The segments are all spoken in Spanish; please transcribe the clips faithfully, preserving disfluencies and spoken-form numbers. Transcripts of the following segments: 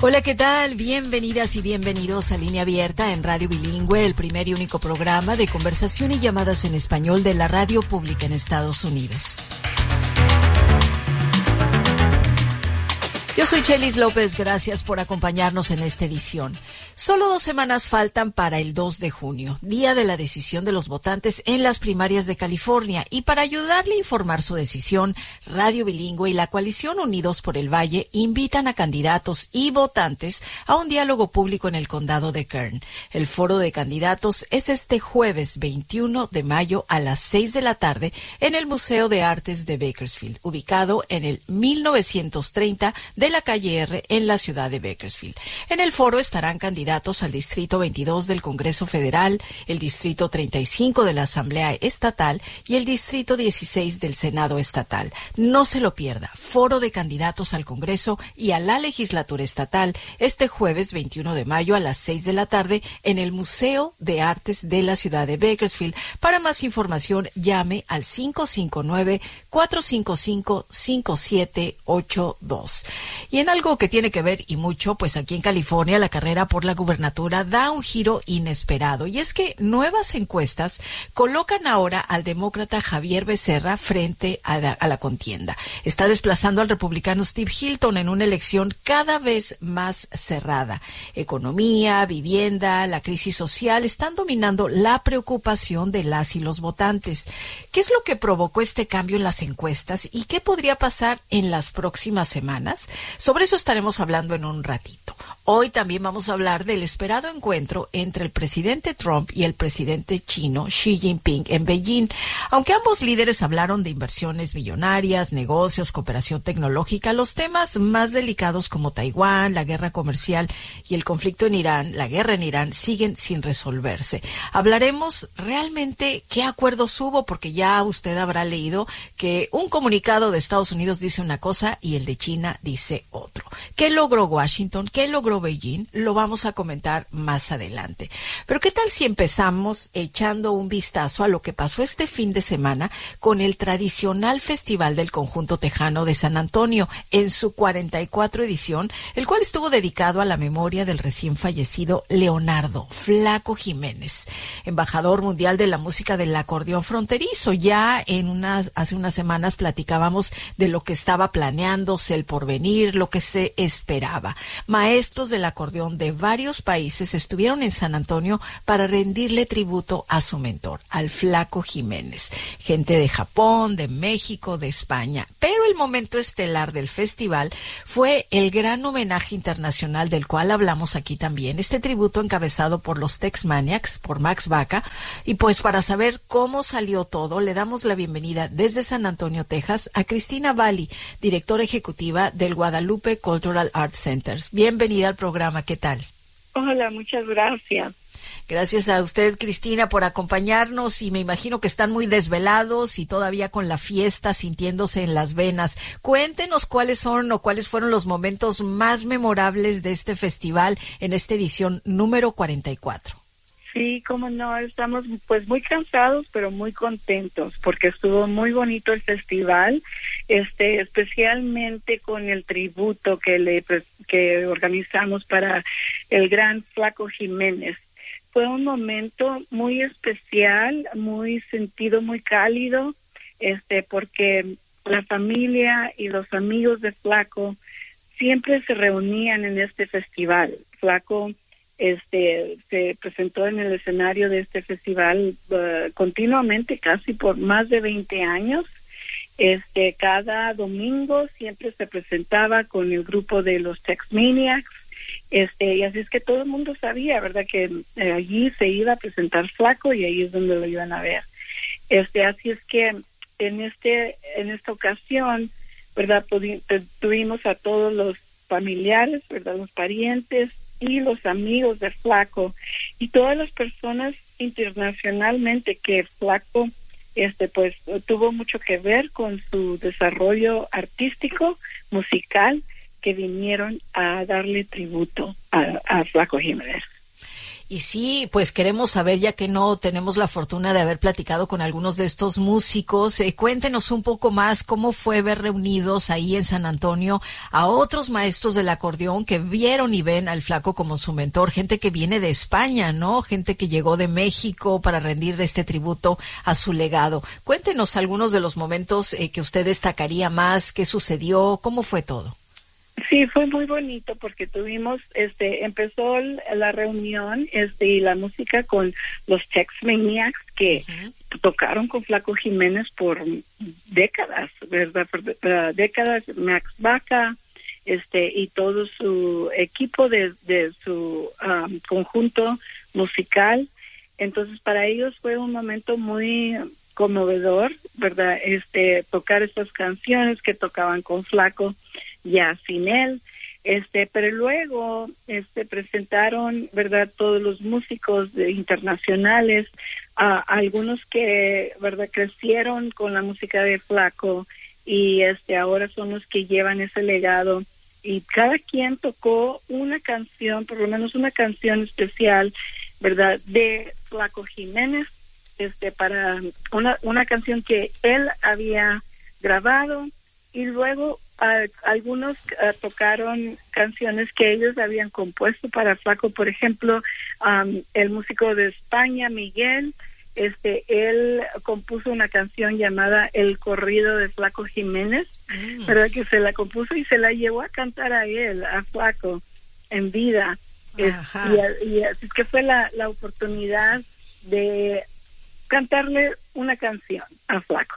Hola, ¿qué tal? Bienvenidas y bienvenidos a Línea Abierta en Radio Bilingüe, el primer y único programa de conversación y llamadas en español de la radio pública en Estados Unidos. Yo soy Chelis López, gracias por acompañarnos en esta edición. Solo dos semanas faltan para el dos de junio, día de la decisión de los votantes en las primarias de California, y para ayudarle a informar su decisión, Radio Bilingüe y la coalición Unidos por el Valle invitan a candidatos y votantes a un diálogo público en el condado de Kern. El foro de candidatos es este jueves veintiuno de mayo a las seis de la tarde en el Museo de Artes de Bakersfield, ubicado en el mil novecientos treinta de de la calle R en la ciudad de Bakersfield. En el foro estarán candidatos al Distrito veintidós del Congreso Federal, el Distrito treinta y cinco de la Asamblea Estatal y el Distrito dieciséis del Senado Estatal. No se lo pierda. Foro de candidatos al Congreso y a la Legislatura Estatal este jueves veintiuno de mayo a las seis de la tarde en el Museo de Artes de la ciudad de Bakersfield. Para más información, llame al cinco cinco nueve, cuatro cinco cinco, cinco siete ocho dos. Y en algo que tiene que ver y mucho, pues aquí en California la carrera por la gubernatura da un giro inesperado. Y es que nuevas encuestas colocan ahora al demócrata Javier Becerra frente a la, a la contienda. Está desplazando al republicano Steve Hilton en una elección cada vez más cerrada. Economía, vivienda, la crisis social están dominando la preocupación de las y los votantes. ¿Qué es lo que provocó este cambio en las encuestas y qué podría pasar en las próximas semanas? Sobre eso estaremos hablando en un ratito. Hoy también vamos a hablar del esperado encuentro entre el presidente Trump y el presidente chino Xi Jinping en Beijing. Aunque ambos líderes hablaron de inversiones millonarias, negocios, cooperación tecnológica, los temas más delicados como Taiwán, la guerra comercial y el conflicto en Irán, la guerra en Irán, siguen sin resolverse. Hablaremos realmente qué acuerdos hubo, porque ya usted habrá leído que un comunicado de Estados Unidos dice una cosa y el de China dice otro. ¿Qué logró Washington? ¿Qué logró Beijing? Lo vamos a comentar más adelante. Pero ¿qué tal si empezamos echando un vistazo a lo que pasó este fin de semana con el tradicional Festival del Conjunto Tejano de San Antonio en su cuarenta y cuatro edición, el cual estuvo dedicado a la memoria del recién fallecido Leonardo Flaco Jiménez, embajador mundial de la música del acordeón fronterizo? Ya en unas, hace unas semanas platicábamos de lo que estaba planeándose, el porvenir, lo que se esperaba. Maestros del acordeón de varios países estuvieron en San Antonio para rendirle tributo a su mentor, al Flaco Jiménez. Gente de Japón, de México, de España. Pero el momento estelar del festival fue el gran homenaje internacional del cual hablamos aquí también. Este tributo encabezado por los Tex Maniacs, por Max Baca. Y pues para saber cómo salió todo, le damos la bienvenida desde San Antonio, Texas, a Cristina Valli, directora ejecutiva del Guadalupe Cultural Arts Center. Bienvenida al programa, ¿qué tal? Hola, muchas gracias. Gracias a usted, Cristina, por acompañarnos, y me imagino que están muy desvelados y todavía con la fiesta sintiéndose en las venas. Cuéntenos cuáles son o cuáles fueron los momentos más memorables de este festival en esta edición número cuarenta y cuatro. Sí, cómo no, estamos pues muy cansados, pero muy contentos, porque estuvo muy bonito el festival, este, especialmente con el tributo que le que organizamos para el gran Flaco Jiménez. Fue un momento muy especial, muy sentido, muy cálido, este, porque la familia y los amigos de Flaco siempre se reunían en este festival. Flaco Este se presentó en el escenario de este festival uh, continuamente, casi por más de veinte años. Este, cada domingo siempre se presentaba con el grupo de los Tex Maniacs, este, y así es que todo el mundo sabía, ¿verdad?, que eh, allí se iba a presentar Flaco y ahí es donde lo iban a ver. Este, así es que en este, en esta ocasión, ¿verdad?, pudi- tuvimos a todos los familiares, ¿verdad?, los parientes y los amigos de Flaco y todas las personas internacionalmente que Flaco este pues tuvo mucho que ver con su desarrollo artístico, musical, que vinieron a darle tributo a, a Flaco Jiménez. Y sí, pues queremos saber, ya que no tenemos la fortuna de haber platicado con algunos de estos músicos, eh, cuéntenos un poco más cómo fue ver reunidos ahí en San Antonio a otros maestros del acordeón que vieron y ven al Flaco como su mentor, gente que viene de España, ¿no? Gente que llegó de México para rendir este tributo a su legado. Cuéntenos algunos de los momentos eh, que usted destacaría más, qué sucedió, cómo fue todo. Sí, fue muy bonito porque tuvimos, este, empezó la reunión, este, y la música con los Tex Maniacs que uh-huh. tocaron con Flaco Jiménez por décadas, ¿verdad? Por, uh, décadas, Max Baca, este, y todo su equipo de, de su um, conjunto musical. Entonces, para ellos fue un momento muy conmovedor, ¿verdad? Este, tocar estas canciones que tocaban con Flaco ya sin él, este, pero luego este presentaron, ¿verdad?, todos los músicos de, internacionales, uh, algunos que, ¿verdad?, crecieron con la música de Flaco y este ahora son los que llevan ese legado, y cada quien tocó una canción, por lo menos una canción especial, ¿verdad?, de Flaco Jiménez, este para una una canción que él había grabado, y luego Uh, algunos uh, tocaron canciones que ellos habían compuesto para Flaco. Por ejemplo, um, el músico de España, Miguel, este, él compuso una canción llamada El Corrido de Flaco Jiménez, mm. ¿verdad? Que se la compuso y se la llevó a cantar a él, a Flaco, en vida. Es, y, y así que fue la, la oportunidad de cantarle una canción a Flaco.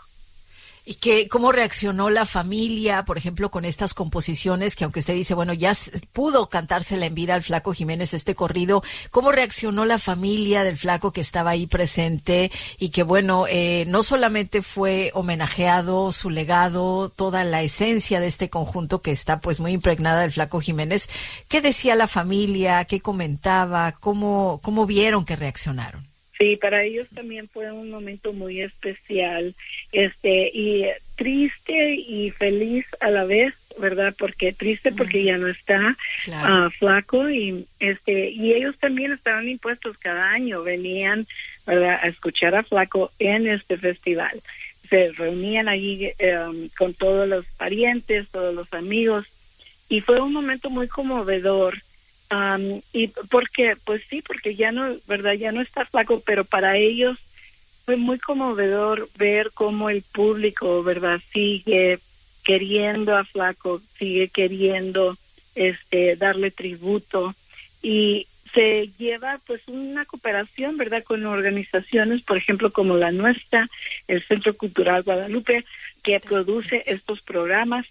¿Y que cómo reaccionó la familia, por ejemplo, con estas composiciones que, aunque usted dice, bueno, ya pudo cantársela en vida al Flaco Jiménez este corrido? ¿Cómo reaccionó la familia del Flaco que estaba ahí presente y que, bueno, eh, no solamente fue homenajeado su legado, toda la esencia de este conjunto que está pues muy impregnada del Flaco Jiménez? ¿Qué decía la familia? ¿Qué comentaba? ¿Cómo, cómo vieron que reaccionaron? Sí, para ellos también fue un momento muy especial, este, y triste y feliz a la vez, ¿verdad? Porque triste porque ya no está claro. uh, Flaco, y este, y ellos también estaban impuestos cada año, venían, ¿verdad?, a escuchar a Flaco en este festival. Se reunían allí um, con todos los parientes, todos los amigos, y fue un momento muy conmovedor. Um, y porque, pues sí, porque ya no, ¿verdad? Ya no está Flaco, pero para ellos fue muy conmovedor ver cómo el público, ¿verdad?, sigue queriendo a Flaco, sigue queriendo este darle tributo, y se lleva pues una cooperación, ¿verdad?, con organizaciones, por ejemplo, como la nuestra, el Centro Cultural Guadalupe, que produce estos programas,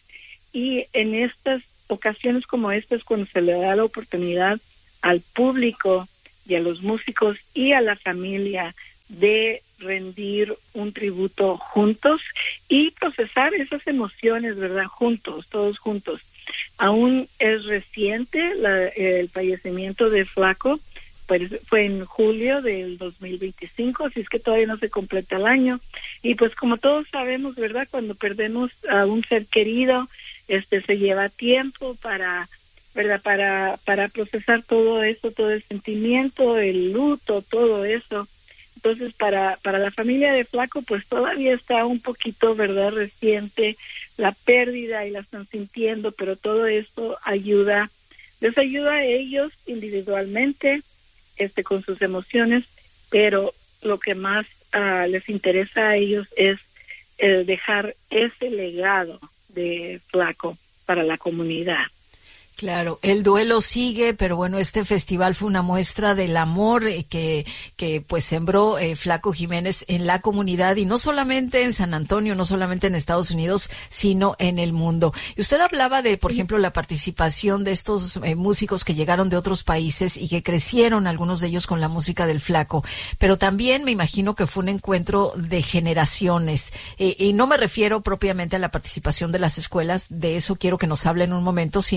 y en estas ocasiones como estas, cuando se le da la oportunidad al público y a los músicos y a la familia de rendir un tributo juntos y procesar esas emociones, ¿verdad?, juntos, todos juntos. Aún es reciente la, el fallecimiento de Flaco, pues fue en julio del dos mil veinticinco, así es que todavía no se completa el año, y pues como todos sabemos, ¿verdad?, cuando perdemos a un ser querido, este se lleva tiempo para, ¿verdad?, para para procesar todo eso, todo el sentimiento, el luto, todo eso. Entonces, para para la familia de Flaco, pues todavía está un poquito, ¿verdad?, reciente la pérdida y la están sintiendo, pero todo esto ayuda, les ayuda a ellos individualmente, este con sus emociones, pero lo que más uh, les interesa a ellos es el dejar ese legado de Flaco para la comunidad. Claro, el duelo sigue, pero bueno, este festival fue una muestra del amor eh, que que pues sembró eh, Flaco Jiménez en la comunidad, y no solamente en San Antonio, no solamente en Estados Unidos, sino en el mundo. Y usted hablaba de, por ejemplo, la participación de estos eh, músicos que llegaron de otros países y que crecieron, algunos de ellos, con la música del Flaco, pero también me imagino que fue un encuentro de generaciones, eh, y no me refiero propiamente a la participación de las escuelas, de eso quiero que nos hable en un momento, sino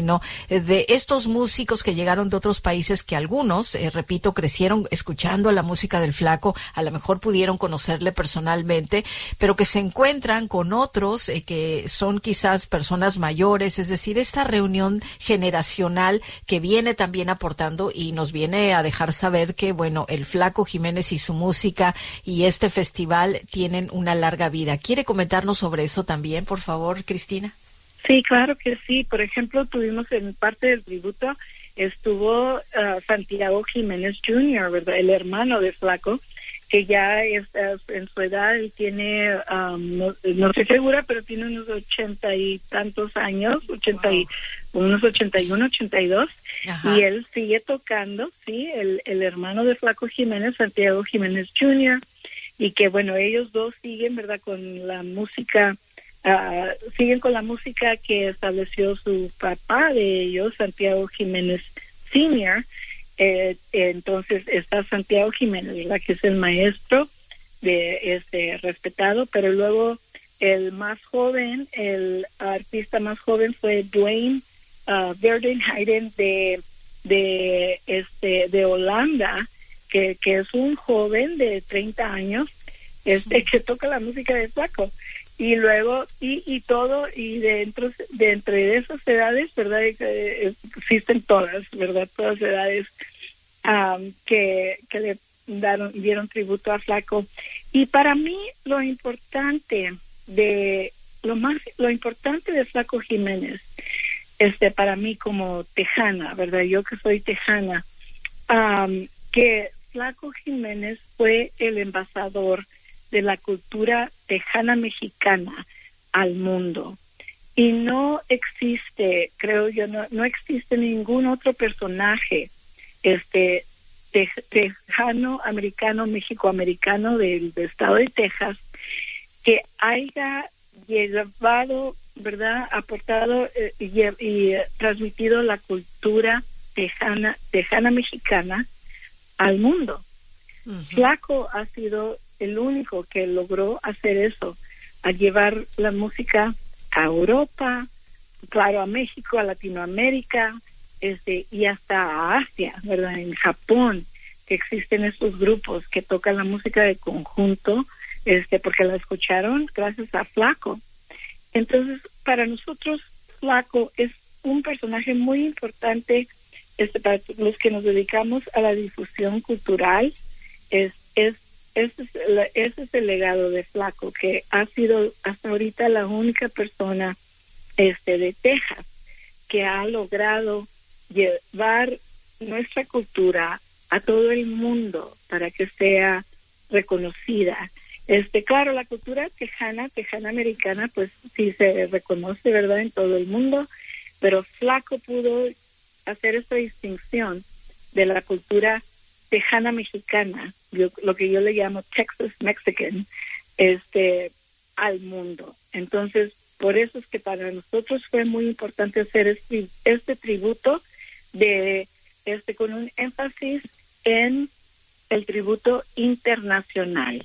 de estos músicos que llegaron de otros países, que algunos, eh, repito, crecieron escuchando la música del Flaco, a lo mejor pudieron conocerle personalmente, pero que se encuentran con otros eh, que son quizás personas mayores, es decir, esta reunión generacional que viene también aportando y nos viene a dejar saber que, bueno, el Flaco Jiménez y su música y este festival tienen una larga vida. ¿Quiere comentarnos sobre eso también, por favor, Cristina? Sí, claro que sí. Por ejemplo, tuvimos en parte del tributo, estuvo uh, Santiago Jiménez junior, ¿verdad? El hermano de Flaco, que ya es, es en su edad, él tiene, um, no, no estoy segura, pero tiene unos ochenta y tantos años, ochenta wow. y, unos ochenta y uno, ochenta y dos, Ajá. y él sigue tocando, sí, el, el hermano de Flaco Jiménez, Santiago Jiménez junior, y que bueno, ellos dos siguen, ¿verdad?, con la música, uh, siguen con la música que estableció su papá de ellos, Santiago Jiménez senior. Eh, entonces está Santiago Jiménez, ¿verdad?, que es el maestro de este respetado, pero luego el más joven, el artista más joven fue Dwayne uh, Verdenheiden de de este de Holanda, que que es un joven de treinta años, este que toca la música de Flaco. Y luego, y, y todo, y dentro de entre esas edades, ¿verdad? Eh, existen todas, ¿verdad? Todas edades um, que, que le daron, dieron tributo a Flaco. Y para mí, lo importante de, lo más, lo importante de Flaco Jiménez, este, para mí como tejana, ¿verdad? Yo que soy tejana, um, que Flaco Jiménez fue el embajador de la cultura tejana mexicana al mundo. Y no existe, creo yo, no, no existe ningún otro personaje este te, tejano, americano, mexicoamericano del, del estado de Texas que haya llevado, ¿verdad?, aportado eh, y, y eh, transmitido la cultura tejana, tejana mexicana al mundo. Uh-huh. Flaco ha sido el único que logró hacer eso, a llevar la música a Europa, claro, a México, a Latinoamérica, este, y hasta a Asia, ¿verdad? En Japón, que existen estos grupos que tocan la música de conjunto, este, porque la escucharon gracias a Flaco. Entonces, para nosotros, Flaco es un personaje muy importante, este, para los que nos dedicamos a la difusión cultural. Es, es Ese es, el, ese es el legado de Flaco, que ha sido hasta ahorita la única persona este de Texas que ha logrado llevar nuestra cultura a todo el mundo para que sea reconocida. Este, claro, la cultura tejana, tejana americana, pues sí se reconoce, ¿verdad?, en todo el mundo, pero Flaco pudo hacer esta distinción de la cultura tejana mexicana, yo, lo que yo le llamo Texas Mexican, este, al mundo. Entonces, por eso es que para nosotros fue muy importante hacer este, este tributo de este con un énfasis en el tributo internacional.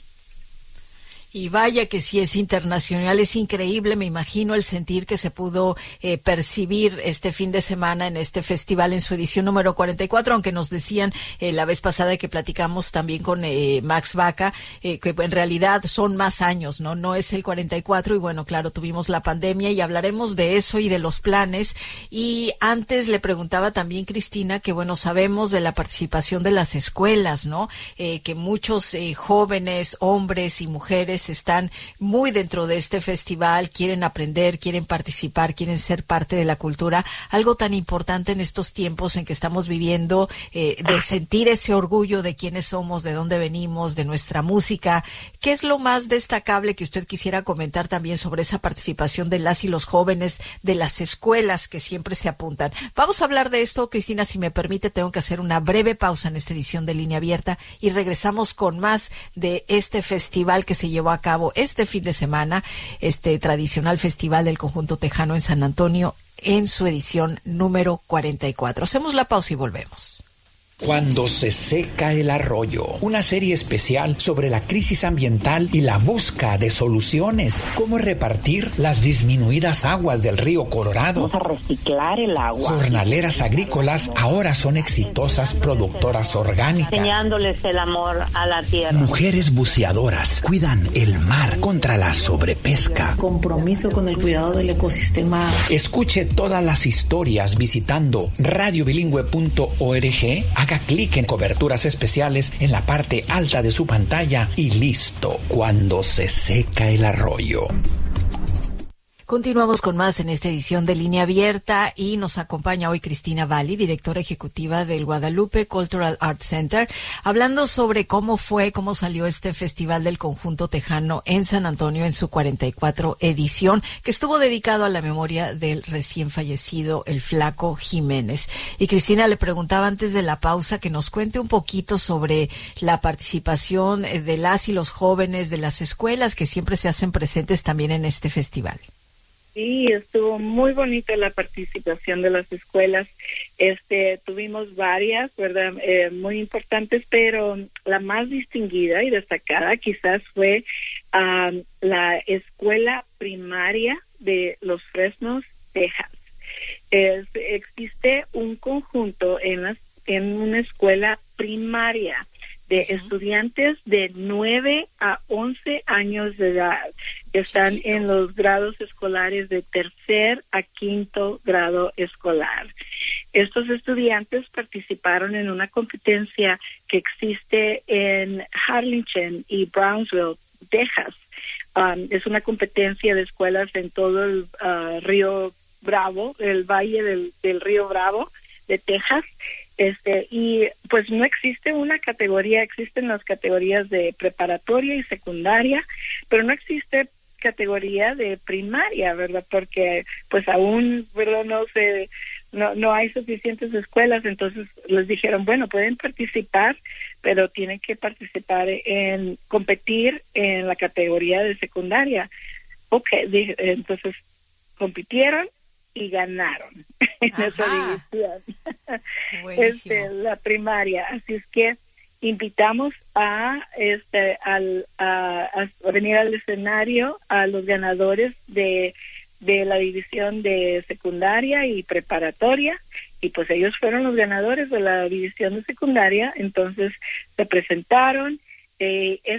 Y vaya que sí es internacional, es increíble, me imagino el sentir que se pudo eh, percibir este fin de semana en este festival en su edición número cuarenta y cuatro, aunque nos decían eh, la vez pasada que platicamos también con eh, Max Vaca, eh, que en realidad son más años, ¿no? No es el cuarenta y cuatro y bueno, claro, tuvimos la pandemia y hablaremos de eso y de los planes. Y antes le preguntaba también Cristina que bueno, sabemos de la participación de las escuelas, ¿no? Eh, que muchos eh, jóvenes, hombres y mujeres están muy dentro de este festival, quieren aprender, quieren participar, quieren ser parte de la cultura, algo tan importante en estos tiempos en que estamos viviendo, eh, de sentir ese orgullo de quiénes somos, de dónde venimos, de nuestra música. ¿Qué es lo más destacable que usted quisiera comentar también sobre esa participación de las y los jóvenes, de las escuelas que siempre se apuntan? Vamos a hablar de esto, Cristina, si me permite, tengo que hacer una breve pausa en esta edición de Línea Abierta y regresamos con más de este festival que se llevó a cabo este fin de semana, este tradicional festival del conjunto tejano en San Antonio en su edición número cuarenta y cuatro. Hacemos la pausa y volvemos. Cuando se seca el arroyo, una serie especial sobre la crisis ambiental y la búsqueda de soluciones. Cómo repartir las disminuidas aguas del río Colorado. Vamos a reciclar el agua. Jornaleras agrícolas ahora son exitosas productoras orgánicas. Enseñándoles el amor a la tierra. Mujeres buceadoras cuidan el mar contra la sobrepesca. Compromiso con el cuidado del ecosistema. Escuche todas las historias visitando radio bilingüe punto org. Haga clic en coberturas especiales en la parte alta de su pantalla y listo, cuando se seca el arroyo. Continuamos con más en esta edición de Línea Abierta y nos acompaña hoy Cristina Valli, directora ejecutiva del Guadalupe Cultural Arts Center, hablando sobre cómo fue, cómo salió este Festival del Conjunto Tejano en San Antonio en su cuarenta y cuatro edición, que estuvo dedicado a la memoria del recién fallecido el Flaco Jiménez. Y Cristina le preguntaba antes de la pausa que nos cuente un poquito sobre la participación de las y los jóvenes de las escuelas que siempre se hacen presentes también en este festival. Sí, estuvo muy bonita la participación de las escuelas. Este, tuvimos varias, ¿verdad? Eh, muy importantes, pero la más distinguida y destacada quizás fue um, la escuela primaria de Los Fresnos, Texas. Es, existe un conjunto en las, en una escuela primaria de uh-huh. estudiantes de nueve a once años de edad. Están Chiquitos. En los grados escolares de tercer a quinto grado escolar. Estos estudiantes participaron en una competencia que existe en Harlingen y Brownsville, Texas. Um, es una competencia de escuelas en todo el uh, río Bravo, el valle del, del río Bravo de Texas. Este, y pues no existe una categoría, existen las categorías de preparatoria y secundaria, pero no existe categoría de primaria, ¿verdad? Porque pues aún, ¿verdad? No se, no, no hay suficientes escuelas, entonces les dijeron, bueno, pueden participar, pero tienen que participar en, competir en la categoría de secundaria. Ok, dije, entonces compitieron y ganaron en Ajá. esa división. Este, la primaria. Así es que invitamos a este al a, a venir al escenario a los ganadores de de la división de secundaria y preparatoria, y pues ellos fueron los ganadores de la división de secundaria. Entonces se presentaron. Eh, es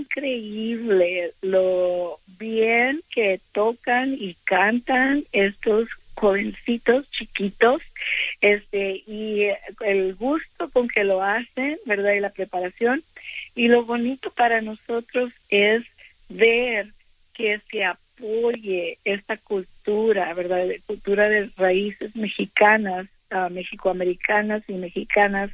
increíble lo bien que tocan y cantan estos jovencitos chiquitos, este, y el gusto con que lo hacen, ¿verdad? Y la preparación. Y lo bonito para nosotros es ver que se apoye esta cultura, ¿verdad? Cultura de raíces mexicanas, uh, mexicoamericanas y mexicanas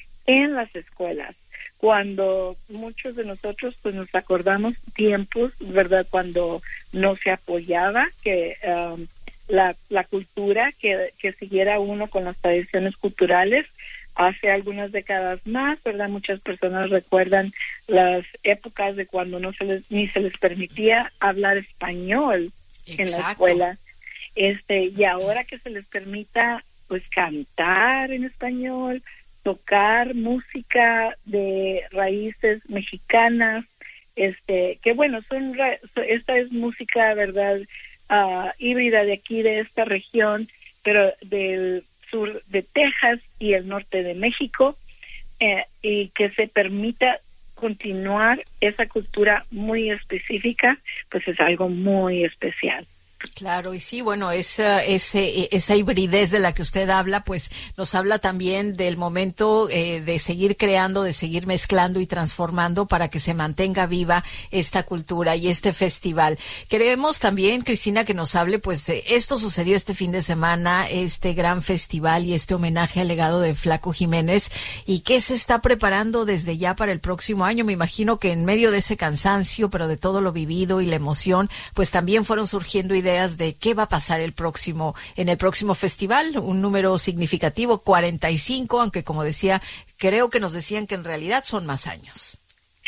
en las escuelas. Cuando muchos de nosotros pues nos acordamos tiempos, ¿verdad? Cuando no se apoyaba que um, la, la cultura, que, que siguiera uno con las tradiciones culturales. Hace algunas décadas más, ¿verdad? Muchas personas recuerdan las épocas de cuando no se les, ni se les permitía hablar español Exacto. en la escuela. Este, y ahora que se les permita pues cantar en español, tocar música de raíces mexicanas, este, que bueno, son esta es música, ¿verdad? Uh, híbrida de aquí, de esta región, pero del sur de Texas y el norte de México, eh, y que se permita continuar esa cultura muy específica, pues es algo muy especial. Claro, y sí, bueno, esa, ese, esa hibridez de la que usted habla, pues nos habla también del momento eh, de seguir creando, de seguir mezclando y transformando para que se mantenga viva esta cultura y este festival. Queremos también, Cristina, que nos hable, pues eh, esto sucedió este fin de semana, este gran festival y este homenaje al legado de Flaco Jiménez, y qué se está preparando desde ya para el próximo año. Me imagino que en medio de ese cansancio, pero de todo lo vivido y la emoción, pues también fueron surgiendo ideas de qué va a pasar el próximo en el próximo festival, un número significativo, cuarenta y cinco, aunque como decía, creo que nos decían que en realidad son más años.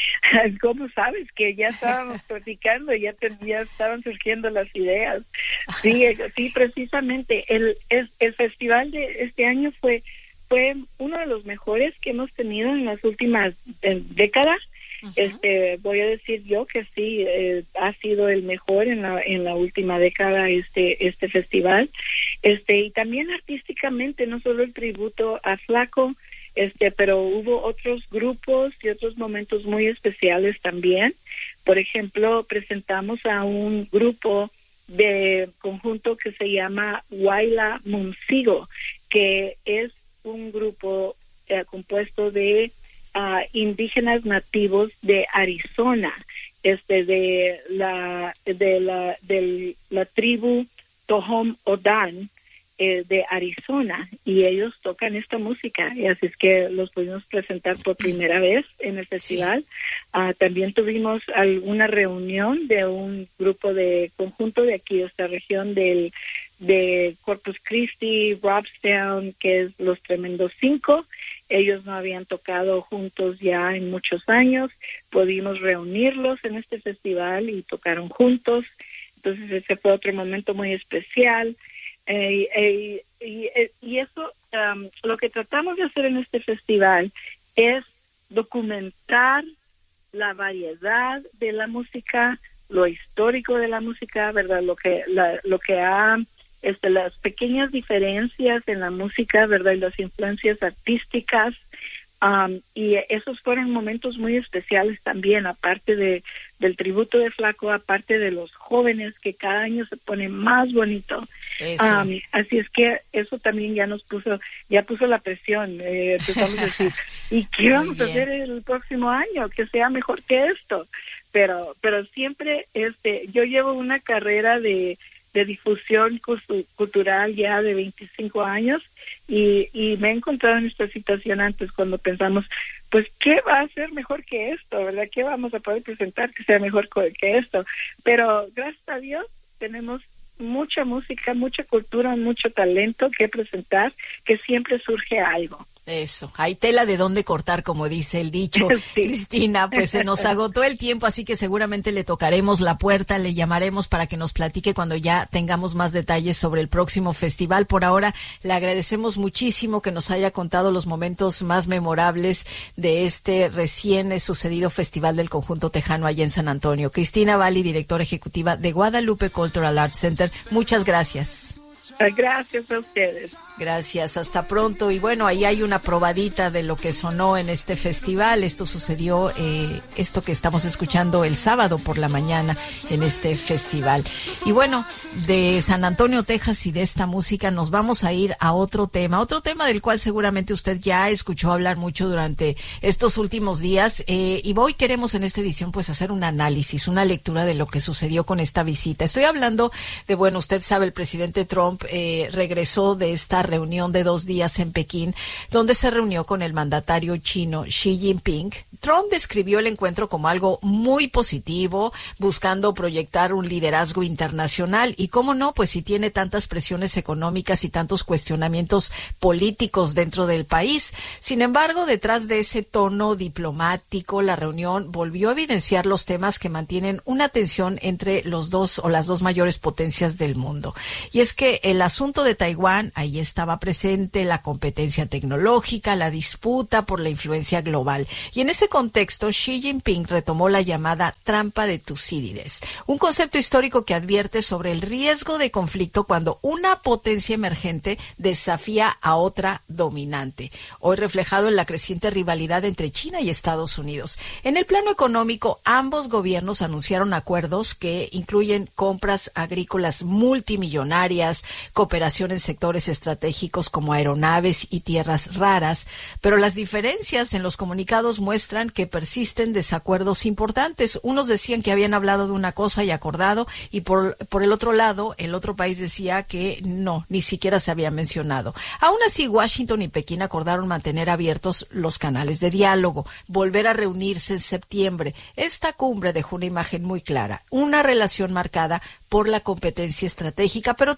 ¿Cómo sabes que ya estábamos platicando, ya, te, ya estaban surgiendo las ideas? Sí, sí, precisamente el, el el festival de este año fue fue uno de los mejores que hemos tenido en las últimas eh, décadas. Uh-huh. Este, voy a decir yo que sí, eh, ha sido el mejor en la en la última década este este festival. Este, y también artísticamente, no solo el tributo a Flaco, este, pero hubo otros grupos y otros momentos muy especiales también. Por ejemplo, presentamos a un grupo de conjunto que se llama Huayla Muncigo, que es un grupo eh, compuesto de uh, indígenas nativos de Arizona, este, de la de la de la tribu Tohom Odan eh, de Arizona, y ellos tocan esta música, y así es que los pudimos presentar por primera vez en el festival. Sí. Uh, también tuvimos alguna reunión de un grupo de conjunto de aquí de esta región del de Corpus Christi, Robstown, que es Los Tremendos Cinco. Ellos no habían tocado juntos ya en muchos años. Pudimos reunirlos en este festival y tocaron juntos. Entonces ese fue otro momento muy especial. Eh, eh, y, y eso, um, lo que tratamos de hacer en este festival es documentar la variedad de la música, lo histórico de la música, ¿verdad? Lo que, la, lo que ha, este, las pequeñas diferencias en la música, ¿verdad? Y las influencias artísticas. Um, y esos fueron momentos muy especiales también, aparte de del tributo de Flaco, aparte de los jóvenes que cada año se pone más bonito. Um, así es que eso también ya nos puso, ya puso la presión. Eh, empezamos a decir, ¿y qué vamos a hacer el próximo año? Que sea mejor que esto. Pero, pero siempre, este, yo llevo una carrera de de difusión cultural ya de veinticinco años, y, y me he encontrado en esta situación antes cuando pensamos, pues, ¿qué va a ser mejor que esto, verdad? ¿Qué vamos a poder presentar que sea mejor que esto? Pero gracias a Dios tenemos mucha música, mucha cultura, mucho talento que presentar, que siempre surge algo. Eso, hay tela de dónde cortar, como dice el dicho. Sí. Cristina, pues se nos agotó el tiempo, así que seguramente le tocaremos la puerta, le llamaremos para que nos platique cuando ya tengamos más detalles sobre el próximo festival. Por ahora, le agradecemos muchísimo que nos haya contado los momentos más memorables de este recién sucedido Festival del Conjunto Tejano allá en San Antonio. Cristina Valli, directora ejecutiva de Guadalupe Cultural Arts Center, muchas gracias. Gracias a ustedes. Gracias, hasta pronto. Y bueno, ahí hay una probadita de lo que sonó en este festival. Esto sucedió, eh, esto que estamos escuchando el sábado por la mañana en este festival. Y bueno, de San Antonio, Texas, y de esta música nos vamos a ir a otro tema, otro tema del cual seguramente usted ya escuchó hablar mucho durante estos últimos días. Eh, y hoy queremos en esta edición pues hacer un análisis, una lectura de lo que sucedió con esta visita. Estoy hablando de, bueno, usted sabe, el presidente Trump eh, regresó de esta reunión de dos días en Pekín, donde se reunió con el mandatario chino Xi Jinping. Trump describió el encuentro como algo muy positivo, buscando proyectar un liderazgo internacional. Y cómo no, pues si tiene tantas presiones económicas y tantos cuestionamientos políticos dentro del país. Sin embargo, detrás de ese tono diplomático, la reunión volvió a evidenciar los temas que mantienen una tensión entre los dos o las dos mayores potencias del mundo. Y es que el asunto de Taiwán, ahí está estaba presente, la competencia tecnológica, la disputa por la influencia global. Y en ese contexto, Xi Jinping retomó la llamada trampa de Tucídides, un concepto histórico que advierte sobre el riesgo de conflicto cuando una potencia emergente desafía a otra dominante, hoy reflejado en la creciente rivalidad entre China y Estados Unidos. En el plano económico, ambos gobiernos anunciaron acuerdos que incluyen compras agrícolas multimillonarias, cooperación en sectores estratégicos como aeronaves y tierras raras, pero las diferencias en los comunicados muestran que persisten desacuerdos importantes. Unos decían que habían hablado de una cosa y acordado, y por, por el otro lado, el otro país decía que no, ni siquiera se había mencionado. Aún así, Washington y Pekín acordaron mantener abiertos los canales de diálogo, volver a reunirse en septiembre. Esta cumbre dejó una imagen muy clara, una relación marcada por la competencia estratégica, pero también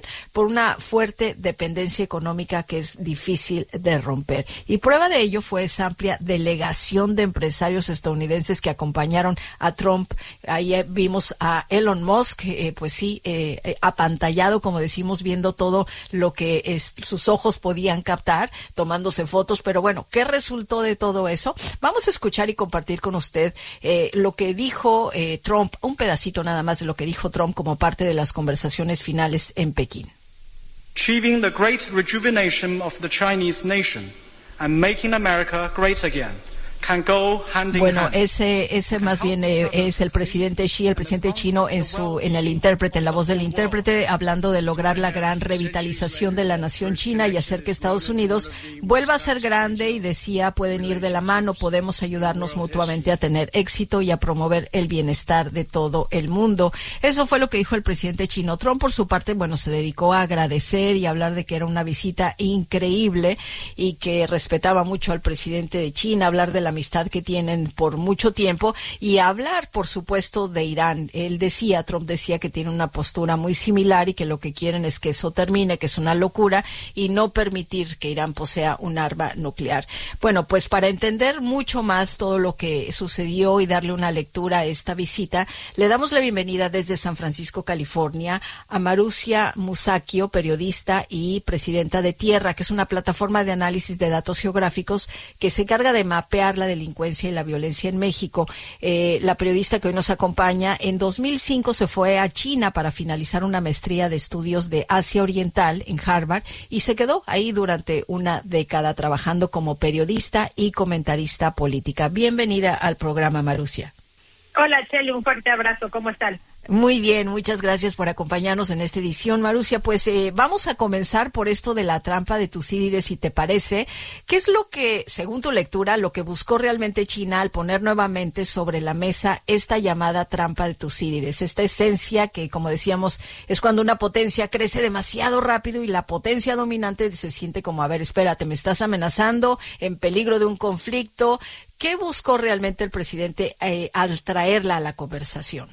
por una fuerte dependencia económica que es difícil de romper. Y prueba de ello fue esa amplia delegación de empresarios estadounidenses que acompañaron a Trump. Ahí eh, vimos a Elon Musk, eh, pues sí, eh, eh, apantallado, como decimos, viendo todo lo que es, sus ojos podían captar, tomándose fotos. Pero bueno, ¿qué resultó de todo eso? Vamos a escuchar y compartir con usted eh, lo que dijo eh, Trump, un pedacito nada más de lo que dijo Trump como parte de las conversaciones finales en Pekín. Achieving the great rejuvenation of the Chinese nation and making America great again can go hand in Bueno, hand. ese ese más bien eh, es el presidente Xi, el presidente chino, en su en el intérprete, en la voz del intérprete, hablando de lograr la gran revitalización de la nación china y hacer que Estados Unidos vuelva a ser grande, y decía, pueden ir de la mano, podemos ayudarnos mutuamente a tener éxito y a promover el bienestar de todo el mundo. Eso fue lo que dijo el presidente chino. Trump, por su parte, bueno, se dedicó a agradecer y a hablar de que era una visita increíble y que respetaba mucho al presidente de China, hablar de la amistad que tienen por mucho tiempo y hablar, por supuesto, de Irán. Él decía, Trump decía que tiene una postura muy similar y que lo que quieren es que eso termine, que es una locura, y no permitir que Irán posea un arma nuclear. Bueno, pues para entender mucho más todo lo que sucedió y darle una lectura a esta visita, le damos la bienvenida desde San Francisco, California, a Marussia Musacchio, periodista y presidenta de Tierra, que es una plataforma de análisis de datos geográficos que se encarga de mapear la delincuencia y la violencia en México. Eh, la periodista que hoy nos acompaña, en dos mil cinco se fue a China para finalizar una maestría de estudios de Asia Oriental en Harvard y se quedó ahí durante una década trabajando como periodista y comentarista política. Bienvenida al programa, Marussia. Hola, Chely, un fuerte abrazo. ¿Cómo están? Muy bien, muchas gracias por acompañarnos en esta edición, Marussia. Pues eh, vamos a comenzar por esto de la trampa de Tucídides, si te parece. ¿Qué es lo que, según tu lectura, lo que buscó realmente China al poner nuevamente sobre la mesa esta llamada trampa de Tucídides? Esta esencia que, como decíamos, es cuando una potencia crece demasiado rápido y la potencia dominante se siente como, a ver, espérate, me estás amenazando, en peligro de un conflicto. ¿Qué buscó realmente el presidente eh, al traerla a la conversación?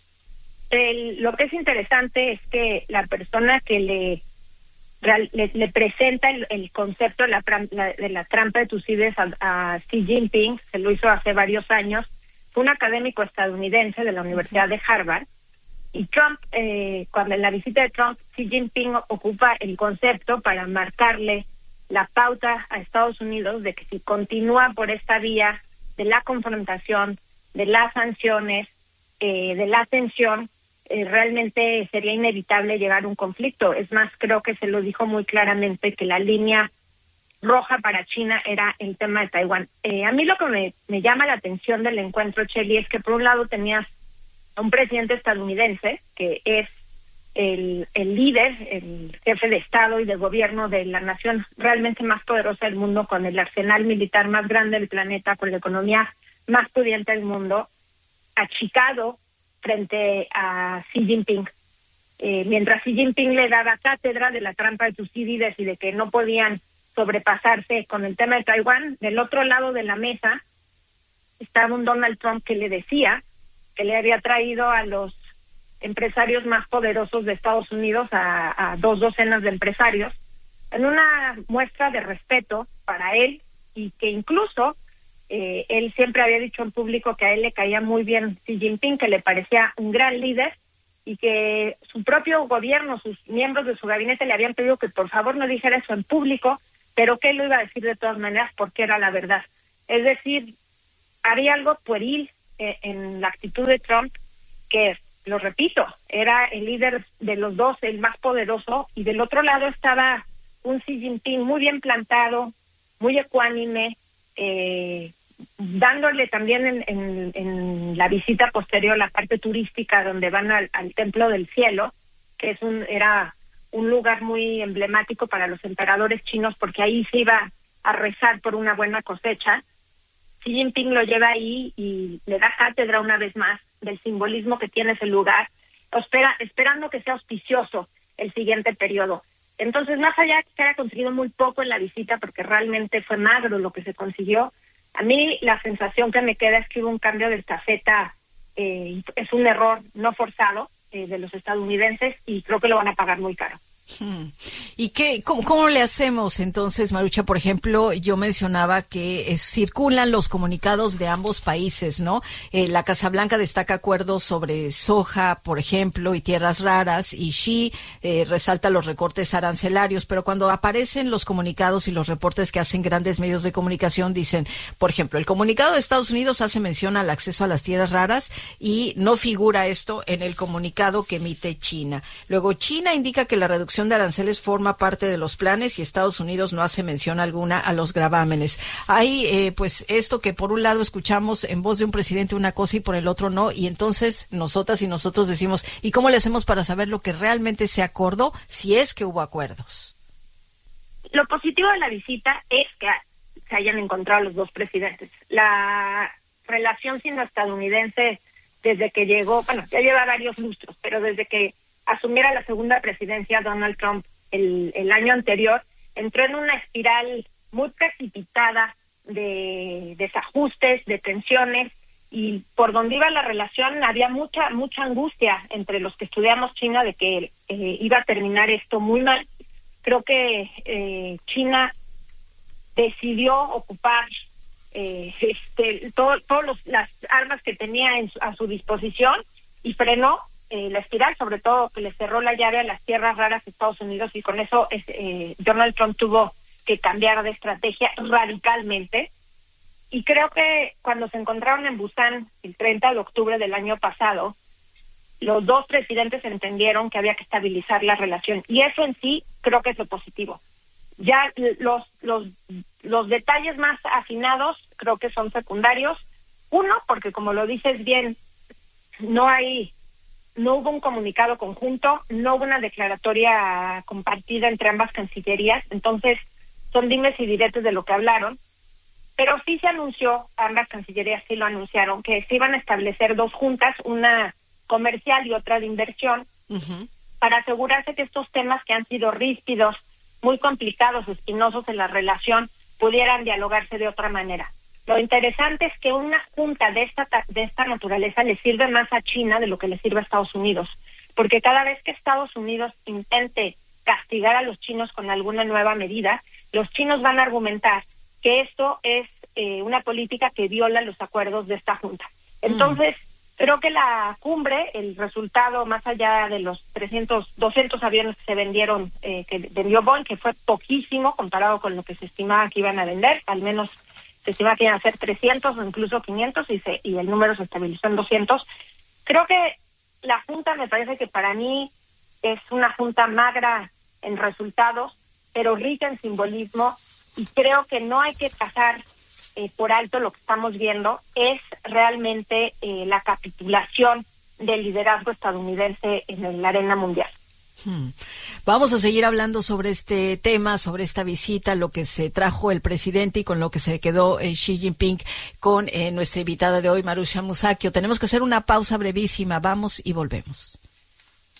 El, lo que es interesante es que la persona que le le, le presenta el, el concepto de la, la, de la trampa de Tucídides a, a Xi Jinping, se lo hizo hace varios años, fue un académico estadounidense de la Universidad de Harvard, y Trump, eh, cuando en la visita de Trump, Xi Jinping ocupa el concepto para marcarle la pauta a Estados Unidos de que si continúa por esta vía de la confrontación, de las sanciones, eh, de la tensión, eh, realmente sería inevitable llegar a un conflicto. Es más, creo que se lo dijo muy claramente que la línea roja para China era el tema de Taiwán. Eh, a mí lo que me, me llama la atención del encuentro, Chely, es que por un lado tenías a un presidente estadounidense que es el, el líder, el jefe de Estado y de gobierno de la nación realmente más poderosa del mundo, con el arsenal militar más grande del planeta, con la economía más pudiente del mundo, achicado frente a Xi Jinping. Eh, mientras Xi Jinping le daba cátedra de la trampa de Tucídides y de que no podían sobrepasarse con el tema de Taiwán, del otro lado de la mesa estaba un Donald Trump que le decía que le había traído a los empresarios más poderosos de Estados Unidos, a, a dos docenas de empresarios, en una muestra de respeto para él, y que incluso eh, él siempre había dicho en público que a él le caía muy bien Xi Jinping, que le parecía un gran líder, y que su propio gobierno, sus miembros de su gabinete le habían pedido que por favor no dijera eso en público, pero que él lo iba a decir de todas maneras porque era la verdad. Es decir, había algo pueril eh, en la actitud de Trump, que, lo repito, era el líder de los dos, el más poderoso, y del otro lado estaba un Xi Jinping muy bien plantado, muy ecuánime, eh, dándole también en, en, en la visita posterior la parte turística donde van al, al Templo del Cielo, que es un era un lugar muy emblemático para los emperadores chinos, porque ahí se iba a rezar por una buena cosecha. Xi Jinping lo lleva ahí y le da cátedra una vez más del simbolismo que tiene ese lugar, espera, esperando que sea auspicioso el siguiente periodo. Entonces, más allá de que se haya conseguido muy poco en la visita, porque realmente fue magro lo que se consiguió, a mí la sensación que me queda es que hubo un cambio de estafeta, eh, es un error no forzado eh, de los estadounidenses, y creo que lo van a pagar muy caro. ¿Y qué, cómo, cómo le hacemos entonces, Marucha? Por ejemplo, yo mencionaba que eh, circulan los comunicados de ambos países, ¿no? Eh, la Casa Blanca destaca acuerdos sobre soja, por ejemplo, y tierras raras, y Xi eh, resalta los recortes arancelarios, pero cuando aparecen los comunicados y los reportes que hacen grandes medios de comunicación, dicen, por ejemplo, el comunicado de Estados Unidos hace mención al acceso a las tierras raras y no figura esto en el comunicado que emite China. Luego, China indica que la reducción de aranceles forma parte de los planes y Estados Unidos no hace mención alguna a los gravámenes. Hay eh, pues esto que por un lado escuchamos en voz de un presidente una cosa y por el otro no, y entonces nosotras y nosotros decimos, ¿y cómo le hacemos para saber lo que realmente se acordó, si es que hubo acuerdos? Lo positivo de la visita es que se hayan encontrado los dos presidentes. La relación sino-estadounidense desde que llegó, bueno, ya lleva varios lustros, pero desde que asumiera la segunda presidencia Donald Trump el, el año anterior, entró en una espiral muy precipitada de desajustes, de tensiones, y por donde iba la relación había mucha mucha angustia entre los que estudiamos China de que eh, iba a terminar esto muy mal. Creo que eh, China decidió ocupar eh, este todas todo las armas que tenía en su, a su disposición y frenó Eh, la espiral, sobre todo que le cerró la llave a las tierras raras de Estados Unidos, y con eso es, eh, Donald Trump tuvo que cambiar de estrategia radicalmente. Y creo que cuando se encontraron en Busan el treinta de octubre del año pasado, los dos presidentes entendieron que había que estabilizar la relación, y eso en sí creo que es lo positivo. Ya los los los detalles más afinados creo que son secundarios. Uno, porque como lo dices bien, no hay No hubo un comunicado conjunto, no hubo una declaratoria compartida entre ambas cancillerías, entonces son dimes y diretes de lo que hablaron, pero sí se anunció, ambas cancillerías sí lo anunciaron, que se iban a establecer dos juntas, una comercial y otra de inversión, uh-huh. para asegurarse que estos temas que han sido ríspidos, muy complicados, espinosos en la relación, pudieran dialogarse de otra manera. Lo interesante es que una junta de esta de esta naturaleza le sirve más a China de lo que le sirve a Estados Unidos, porque cada vez que Estados Unidos intente castigar a los chinos con alguna nueva medida, los chinos van a argumentar que esto es eh, una política que viola los acuerdos de esta junta. Entonces, mm. creo que la cumbre, el resultado, más allá de los trescientos, doscientos aviones que se vendieron, eh, que vendió Boeing, que fue poquísimo comparado con lo que se estimaba que iban a vender, al menos se estima que iban a ser trescientos o incluso quinientos, y, se, y el número se estabilizó en doscientos. Creo que la junta, me parece que para mí es una junta magra en resultados, pero rica en simbolismo, y creo que no hay que pasar eh, por alto lo que estamos viendo, es realmente eh, la capitulación del liderazgo estadounidense en la arena mundial. Hmm. Vamos a seguir hablando sobre este tema, sobre esta visita, lo que se trajo el presidente y con lo que se quedó eh, Xi Jinping, con eh, nuestra invitada de hoy, Marusha Musacchio. Tenemos que hacer una pausa brevísima, vamos y volvemos.